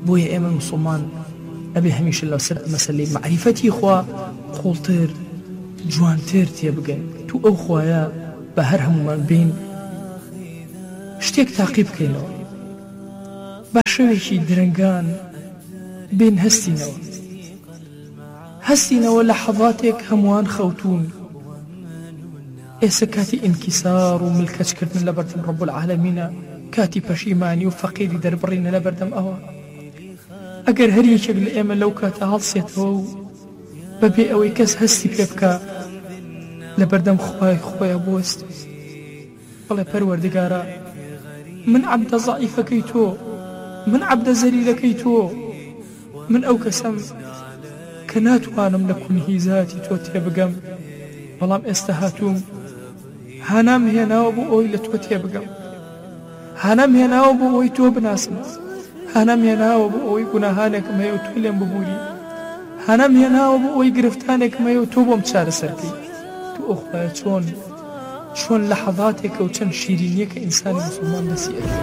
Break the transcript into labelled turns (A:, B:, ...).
A: بۆیە ئێمە موسڵمان ئەبێ هەمیشە لەسەر مەسەلەی معریفەتی خوا قوڵتر جوانتر تێبگەین تو ئەو خوایە بە هەر هەمومان بین شتێک تاقی بکەینەوە بە شێوێکی درەنگان بین هەستینەوە لە حەڵاتێک هەمووان خەوتون ئێستا کاتی ئینکیسار و ملکەچکردن لە بەردەم ڕەب العالەمینە کاتی پەشیمانی و فەقیری دەربڕینە لە بەردەم ئەوە ئەگەر هەر یەکێک لە ئێمە لەو کاتە هەڵسێتەوە و بەبێ ئەوەی کەس هەستی پێ بکە لە بەردەم خوای خۆیە بوەست بەڵێ پەروەردگارە من عەبدە زەعیفەکەی تۆ من عەبدە زەلیلەکەی تۆ من ئەو کەسەم کە ناتوانم لە کونهیزاتی تۆ تێبگەم بەڵام ئێستا هاتووم هانام هێناوە بۆ ئەوی لە تۆ تێبگەم هانام هێناوە بۆ ئەوی تۆ بناسم هانام هێناوە بۆ ئەوی گوناهانێکم هەیە و تۆ لێم ببووری هانام هێناوە بۆ ئەوی گرفتانێکم هەیە و تۆ بۆم چارەسەرکەی تو ئەو خوایە چۆن لە حەڵاتێکە و چەند شیرینیەکە ئینسانی موسڵمان دەستی ئەکرێت